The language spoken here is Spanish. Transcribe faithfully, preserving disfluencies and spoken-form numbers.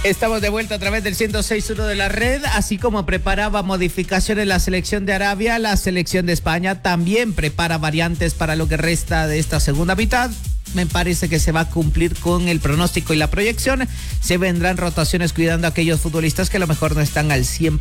Estamos de vuelta a través del ciento seis punto uno de la red. Así como preparaba modificaciones la selección de Arabia, la selección de España también prepara variantes para lo que resta de esta segunda mitad. Me parece que se va a cumplir con el pronóstico y la proyección. Se vendrán rotaciones cuidando a aquellos futbolistas que a lo mejor no están al cien